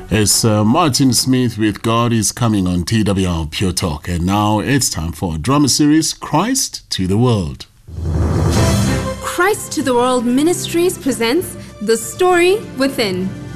It's Martin Smith with God is Coming on TWR Pure Talk. And now it's time for a drama series, Christ to the World. Christ to the World Ministries presents The Story Within.